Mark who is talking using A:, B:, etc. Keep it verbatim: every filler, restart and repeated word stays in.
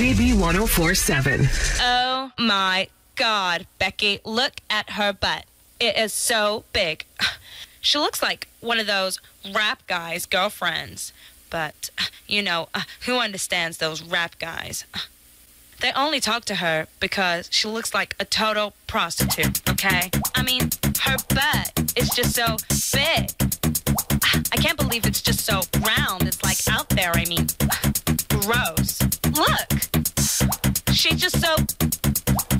A: C B one oh four point seven.
B: Oh my God, Becky, look at her butt. It is so big. She looks like one of those rap guys' girlfriends. But, you know, uh, who understands those rap guys? They only talk to her because she looks like a total prostitute, okay? I mean, her butt is just so big. I can't believe it's just so round. It's like out there, I mean, gross.